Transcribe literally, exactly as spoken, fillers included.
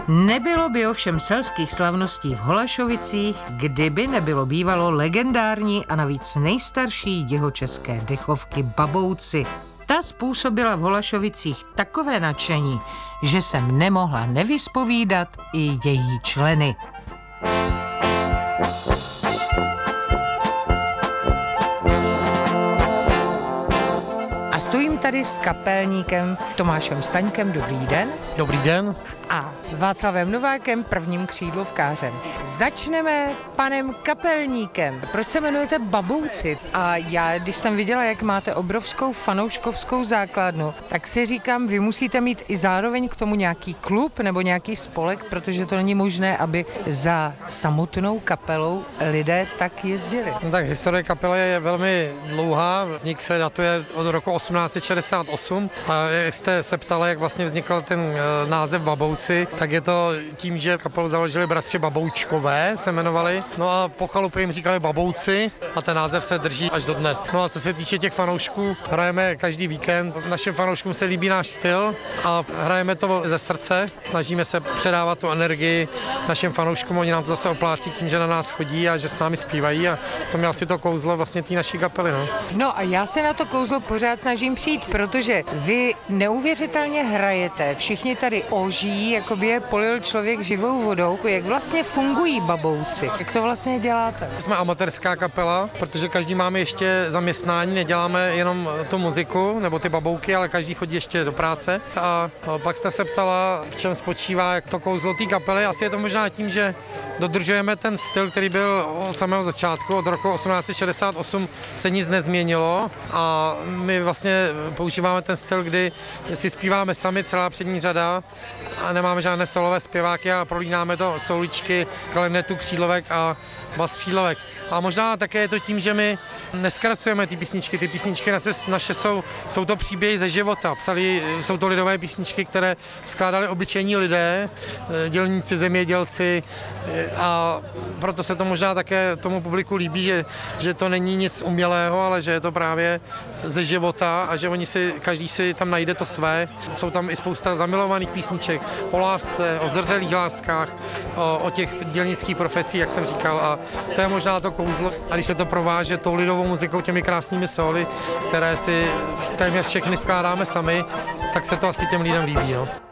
Nebylo by ovšem selských slavností v Holašovicích, kdyby nebylo bývalo legendární a navíc nejstarší jihočeské dechovky Babouci. Ta způsobila v Holašovicích takové nadšení, že jsem nemohla nevyspovídat i její členy. A stojím tady s kapelníkem Tomášem Staňkem. Dobrý den. Dobrý den. A Václavem Novákem, prvním křídlovkářem. Začneme panem kapelníkem. Proč se jmenujete Babouci? A já, když jsem viděla, jak máte obrovskou fanouškovskou základnu, tak si říkám, vy musíte mít i zároveň k tomu nějaký klub nebo nějaký spolek, protože to není možné, aby za samotnou kapelou lidé tak jezdili. No tak historie kapely je velmi dlouhá. Vznik se datuje od roku osmnáct set šedesát osm. A jak jste se ptali, jak vlastně vznikl ten e, název Babouci, tak je to tím, že kapelu založili bratři Baboučkové, se jmenovali. No a po chalupě jim říkali Babouci a ten název se drží až do dnes. No a co se týče těch fanoušků, hrajeme každý víkend. Našim fanouškům se líbí náš styl a hrajeme to ze srdce. Snažíme se předávat tu energii našim fanouškům, oni nám to zase oplácí tím, že na nás chodí a že s námi zpívají a v tom je asi to kouzlo vlastně té naší kapely. No. no a já se na to kouzlo pořád snažím přijít, protože vy neuvěřitelně hrajete, všichni tady ožijí, jako by je polil člověk živou vodou. Jak vlastně fungují Babouci? Jak to vlastně děláte? Jsme amatérská kapela, protože každý máme ještě zaměstnání, neděláme jenom tu muziku nebo ty babouky, ale každý chodí ještě do práce. A pak jste se ptala, v čem spočívá jak to kouzlo té kapely. Asi je to možná tím, že dodržujeme ten styl, který byl od samého začátku, od roku osmnáct set šedesát osm se nic nezměnilo a my vlastně používáme ten styl, kdy si zpíváme sami, celá přední řada a nemáme žádné solové zpěváky a prolínáme to souličky, klarinetu, křídlovek a bas křídlovek. A možná také je to tím, že my neskracujeme ty písničky. Ty písničky naše, naše jsou, jsou to příběhy ze života. Psali, jsou to lidové písničky, které skládali obyčejní lidé, dělníci, zemědělci a proto se to možná také tomu publiku líbí, že, že to není nic umělého, ale že je to právě ze života a že oni si, každý si tam najde to své. Jsou tam i spousta zamilovaných písniček o lásce, o zrzelých láskách, o, o těch dělnických profesích, jak jsem říkal, a to je možná to kouzlo. A když se to prováže tou lidovou muzikou, těmi krásnými sóly, které si téměř všechny skládáme sami, tak se to asi těm lidem líbí. No.